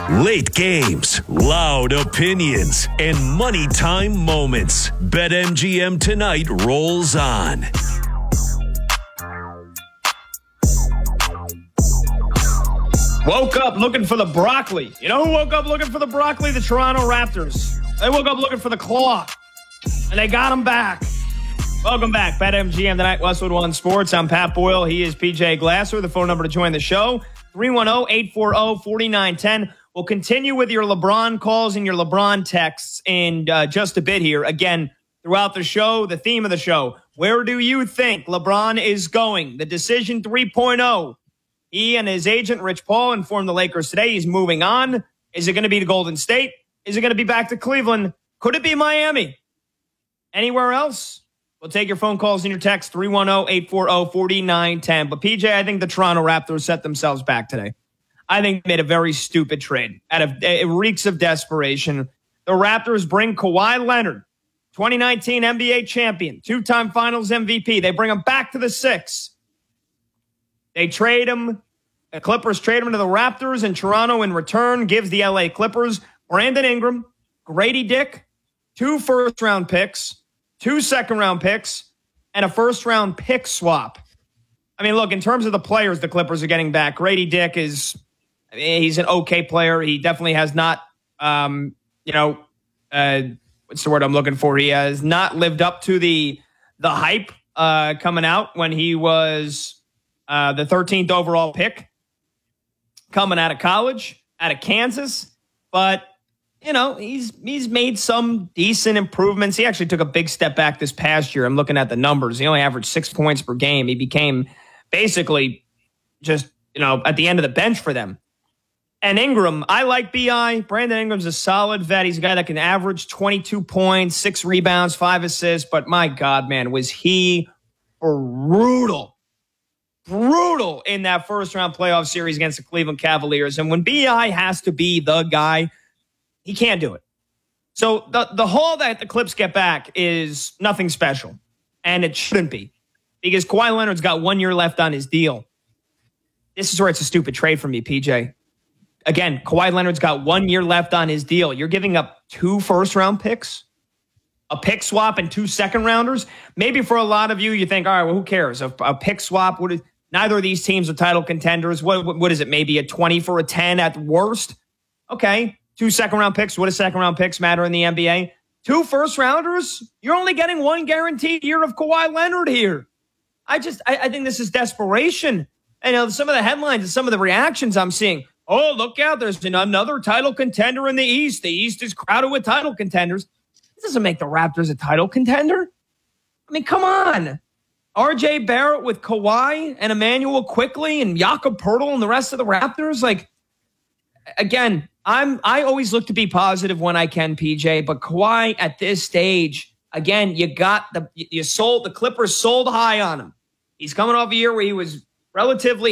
Late games, loud opinions, and money time moments. BetMGM tonight rolls on. Woke up looking for the broccoli. You know who woke up looking for the broccoli? The Toronto Raptors. They woke up looking for the claw, and they got him back. Welcome back. BetMGM tonight, Westwood One Sports. I'm Pat Boyle. He is PJ Glasser. The phone number to join the show, 310-840-4910. We'll continue with your LeBron calls and your LeBron texts in just a bit here. Again, throughout the show, the theme of the show, where do you think LeBron is going? The decision 3.0. He and his agent, Rich Paul, informed the Lakers today he's moving on. Is it going to be to Golden State? Is it going to be back to Cleveland? Could it be Miami? Anywhere else? We'll take your phone calls and your texts, 310-840-4910. But, PJ, I think the Toronto Raptors set themselves back today. I think they made a very stupid trade. It reeks of desperation. The Raptors bring Kawhi Leonard, 2019 NBA champion, two-time Finals MVP. They bring him back to the Six. They trade him. The Clippers trade him to the Raptors, and Toronto in return gives the LA Clippers Brandon Ingram, Grady Dick, 2 first-round picks, 2 second-round picks, and a first-round pick swap. I mean, look, in terms of the players the Clippers are getting back, Grady Dick he's an okay player. He definitely has not, what's the word I'm looking for? He has not lived up to the hype coming out when he was the 13th overall pick coming out of college, out of Kansas. But, he's made some decent improvements. He actually took a big step back this past year. I'm looking at the numbers. He only averaged 6 points per game. He became basically just, at the end of the bench for them. And Ingram, I like B.I. Brandon Ingram's a solid vet. He's a guy that can average 22 points, 6 rebounds, 5 assists. But my God, man, was he brutal in that first-round playoff series against the Cleveland Cavaliers. And when B.I. has to be the guy, he can't do it. So the haul that the Clips get back is nothing special. And it shouldn't be. Because Kawhi Leonard's got 1 year left on his deal. This is where it's a stupid trade for me, PJ. Again, Kawhi Leonard's got 1 year left on his deal. You're giving up 2 first-round picks, a pick swap, and 2 second-rounders. Maybe for a lot of you, you think, all right, well, who cares? A pick swap, neither of these teams are title contenders. What is it? Maybe a 20 for a 10 at worst? Okay, 2 second-round picks. What do second-round picks matter in the NBA? 2 first-rounders? You're only getting 1 guaranteed year of Kawhi Leonard here. I think this is desperation. Some of the headlines and some of the reactions I'm seeing, oh, look out, there's another title contender in the East. The East is crowded with title contenders. This doesn't make the Raptors a title contender. I mean, come on. R.J. Barrett with Kawhi and Emmanuel Quickley and Jakob Poeltl and the rest of the Raptors. Again, I always look to be positive when I can, PJ, but Kawhi at this stage, again, the Clippers sold high on him. He's coming off a year where he was relatively